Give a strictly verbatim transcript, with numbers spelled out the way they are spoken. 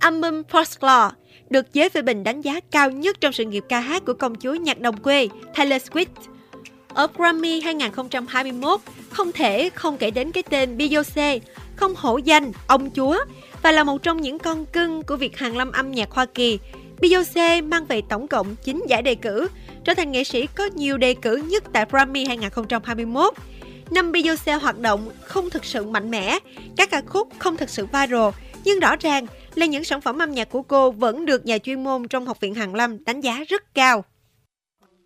Album Folklore được giới phê bình đánh giá cao nhất trong sự nghiệp ca hát của công chúa nhạc đồng quê Taylor Swift. Ở Grammy hai không hai mốt, không thể không kể đến cái tên Beyoncé, không hổ danh ông chúa và là một trong những con cưng của việc hàn lâm âm nhạc Hoa Kỳ. Beyoncé mang về tổng cộng chín giải đề cử, trở thành nghệ sĩ có nhiều đề cử nhất tại Grammy hai không hai mốt. Năm Beyoncé hoạt động không thực sự mạnh mẽ, các ca khúc không thực sự viral, nhưng rõ ràng là những sản phẩm âm nhạc của cô vẫn được nhà chuyên môn trong Học viện Hàn lâm đánh giá rất cao.